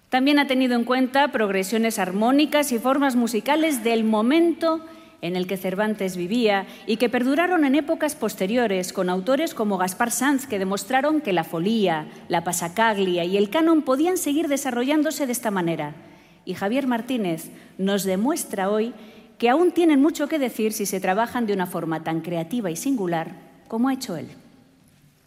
También ha tenido en cuenta progresiones armónicas y formas musicales del momento en el que Cervantes vivía y que perduraron en épocas posteriores con autores como Gaspar Sanz, que demostraron que la folía, la pasacaglia y el canon podían seguir desarrollándose de esta manera. Y Javier Martínez nos demuestra hoy que aún tienen mucho que decir si se trabajan de una forma tan creativa y singular como ha hecho él.